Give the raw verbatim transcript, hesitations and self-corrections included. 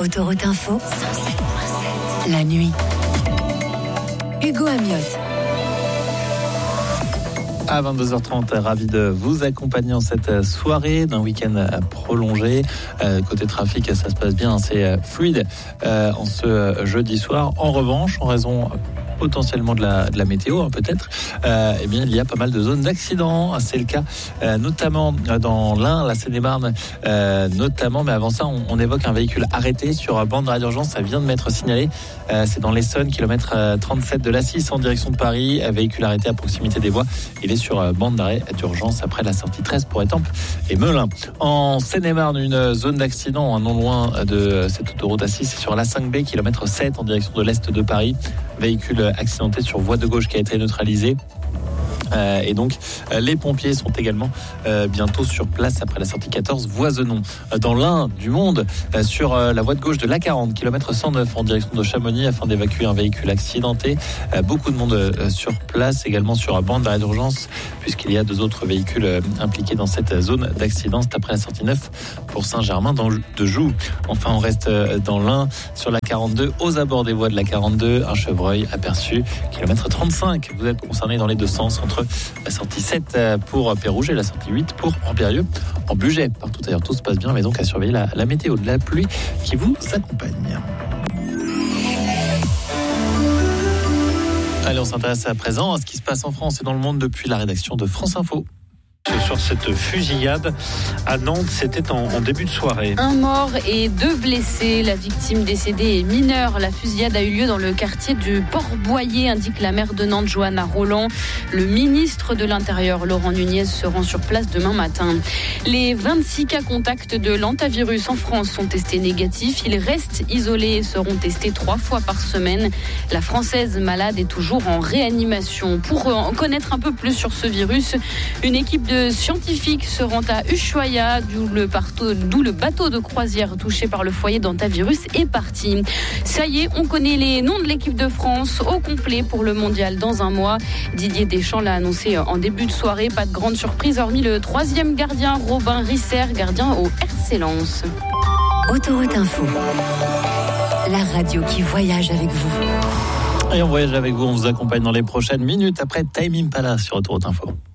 Autoroute Info, la nuit. Hugo Amiotte. À vingt-deux heures trente, ravi de vous accompagner en cette soirée d'un week-end prolongé. Euh, côté trafic, ça se passe bien, c'est fluide euh, en ce jeudi soir. En revanche, en raison potentiellement de la, de la météo, hein, peut-être, euh, eh bien, il y a pas mal de zones d'accidents. C'est le cas euh, notamment dans l'Ain, la Seine-et-Marne, euh, notamment. Mais avant ça, on, on évoque un véhicule arrêté sur bande d'arrêt d'urgence. Ça vient de m'être signalé. Euh, c'est dans l'Essonne, kilomètre trente-sept de l'A six en direction de Paris. Véhicule arrêté à proximité des voies. Il est sur bande d'arrêt d'urgence après la sortie treize pour Étampes et Melun. En Seine-et-Marne, une zone d'accident hein, non loin de cette autoroute A six, c'est sur l'A cinq B, kilomètre sept en direction de l'Est de Paris. Véhicule accidenté sur voie de gauche qui a été neutralisé. Euh, et donc euh, les pompiers sont également euh, bientôt sur place après la sortie quatorze Voisenon. Euh, dans l'Ain du monde, euh, sur euh, la voie de gauche de l'A quarante, kilomètre cent neuf en direction de Chamonix afin d'évacuer un véhicule accidenté. Euh, beaucoup de monde euh, sur place, également sur la bande d'arrêt d'urgence puisqu'il y a deux autres véhicules euh, impliqués dans cette zone d'accident. C'est après la sortie neuf pour Saint-Germain de Joux. Enfin, on reste euh, dans l'Ain sur la quarante-deux, aux abords des voies de la quarante-deux, un chevreuil aperçu, kilomètre trente-cinq. Vous êtes concerné dans les deux sens entre la sortie sept pour Pérouge et la sortie huit pour Ambérieu. En budget, partout ailleurs, tout se passe bien, mais donc à surveiller la, la météo de la pluie qui vous accompagne. Allez, on s'intéresse à présent à ce qui se passe en France et dans le monde depuis la rédaction de France Info. Sur cette fusillade à Nantes, c'était en, en début de soirée. Un mort et deux blessés. La victime décédée est mineure. La fusillade a eu lieu dans le quartier du Port-Boyer, indique la maire de Nantes, Johanna Roland. Le ministre de l'Intérieur, Laurent Nunez, se rend sur place demain matin. Les vingt-six cas contacts de l'hantavirus en France sont testés négatifs. Ils restent isolés et seront testés trois fois par semaine. La Française malade est toujours en réanimation. Pour en connaître un peu plus sur ce virus, une équipe de scientifiques se rend à Ushuaïa, d'où le, parto, d'où le bateau de croisière touché par le foyer d'hantavirus est parti. Ça y est, on connaît les noms de l'équipe de France au complet pour le mondial dans un mois. Didier Deschamps l'a annoncé en début de soirée. Pas de grande surprise hormis le troisième gardien, Robin Risser, gardien au R C Lens. Autoroute Info, la radio qui voyage avec vous. Et on voyage avec vous, on vous accompagne dans les prochaines minutes après Time Impala sur Autoroute Info.